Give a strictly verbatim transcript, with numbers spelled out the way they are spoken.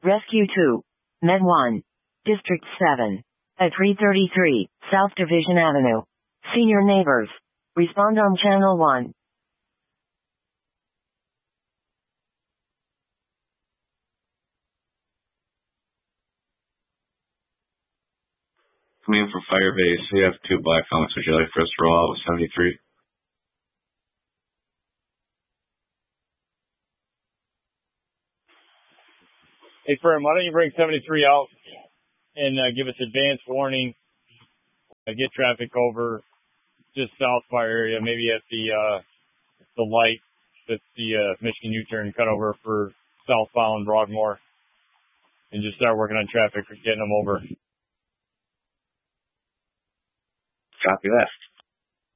Rescue two. Med one. District seven. At three thirty-three, South Division Avenue. Senior neighbors. Respond on channel one. Coming in from Firebase, we have two Black Hawks. Would you like for us to roll out with seventy-three? Hey, Firm, why don't you bring seventy-three out and uh, give us advance warning, uh, get traffic over just south fire area, maybe at the uh, the light that's the uh, Michigan U-turn cut over for southbound Broadmoor, and just start working on traffic, getting them over. Copy that.